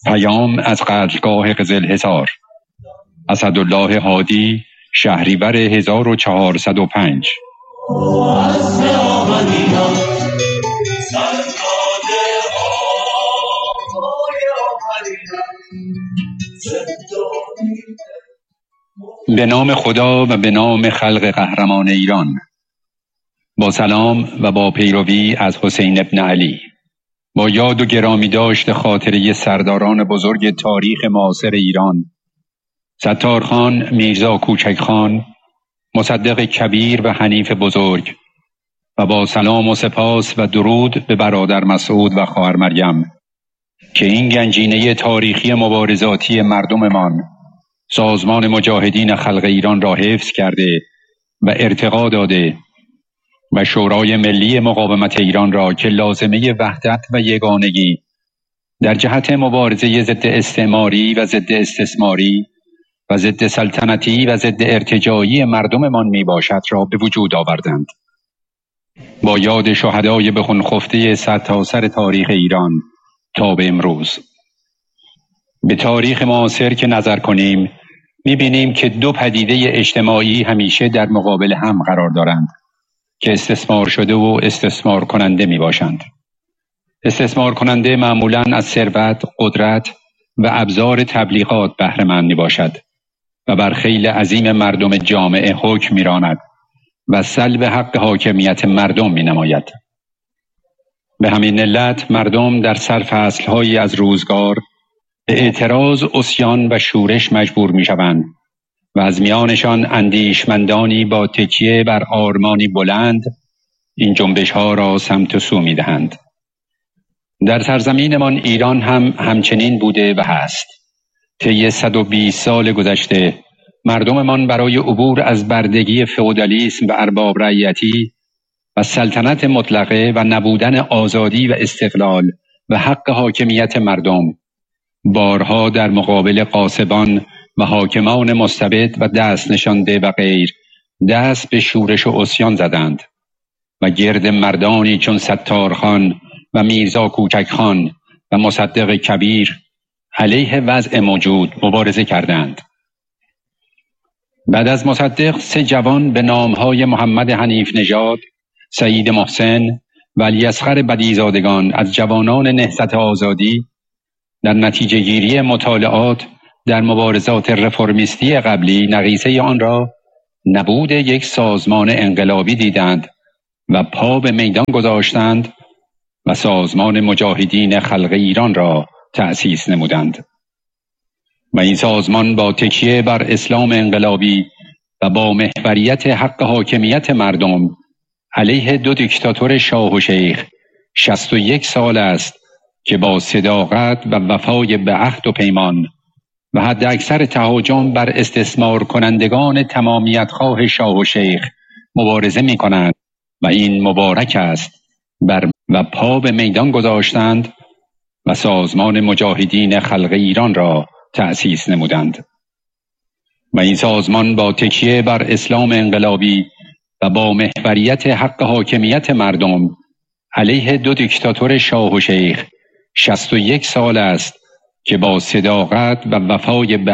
پیام از قتلگاه قزلحصار. اسدالله هادی، شهریور 1405. به نام خدا و به نام خلق قهرمان ایران. با سلام و با پیروی از حسین ابن علی، با یاد و گرامی داشت خاطره سرداران بزرگ تاریخ معاصر ایران، ستارخان میرزا کوچکخان، مصدق کبیر و حنیف بزرگ، و با سلام و سپاس و درود به برادر مسعود و خواهر مریم که این گنجینه تاریخی مبارزاتی مردممان، سازمان مجاهدین خلق ایران را حفظ کرده و ارتقا داده و شورای ملی مقاومت ایران را که لازمه وحدت و یگانگی در جهت مبارزه ضد استعماری و ضد استثماری و ضد سلطنتی و ضد ارتجاعی مردممان می باشد را به وجود آوردند. با یاد شهدای به خون خفته سرتاسر تاریخ ایران تا به امروز، به تاریخ معاصر که نظر کنیم می‌بینیم که دو پدیده اجتماعی همیشه در مقابل هم قرار دارند که استثمار شده و استثمار کننده می باشند. استثمار کننده معمولاً از ثروت، قدرت و ابزار تبلیغات بهره مند می باشد و بر خیل عظیم مردم جامعه حکم می راند و سلب حق حاکمیت مردم می نماید. به همین علت مردم در سرفصل‌هایی از روزگار به اعتراض، عصیان و شورش مجبور می شوند و از میانشان اندیشمندانی با تکیه بر آرمانی بلند این جنبش ها را سمت و سو می دهند. در سرزمینمان ایران هم همچنین بوده و هست. طی 120 سال گذشته مردممان برای عبور از بردگی فئودالیسم و ارباب رعیتی و سلطنت مطلقه و نبودن آزادی و استقلال و حق حاکمیت مردم بارها در مقابل غاصبان و حاکمان مستبد و دست نشانده و غیر دست به شورش و عصیان زدند و گرد مردانی چون ستارخان و میرزا کوچکخان و مصدق کبیر علیه وضع موجود مبارزه کردند. بعد از مصدق 3 جوان به نامهای محمد حنیف نژاد، سعید محسن و علیاصغر بدیعی‌زادگان از جوانان نهضت آزادی در نتیجه گیری مطالعات در مبارزات رفرمیستی قبلی نقیصه آن را نبود یک سازمان انقلابی دیدند و پا به میدان گذاشتند و سازمان مجاهدین خلق ایران را تأسیس نمودند. و این سازمان با تکیه بر اسلام انقلابی و با محوریت حق حاکمیت مردم علیه 2 دیکتاتور شاه و شیخ 61 سال است که با صداقت و وفای به عهد و پیمان و حد اکثر تهاجم بر استثمار کنندگان تمامیت خواه شاه و شیخ مبارزه می کنند و این مبارک است و پا به میدان گذاشتند و سازمان مجاهدین خلق ایران را تأسیس نمودند. و این سازمان با تکیه بر اسلام انقلابی و با محوریت حق حاکمیت مردم علیه 2 دیکتاتور شاه و شیخ 61 سال است که با صداقت و وفای به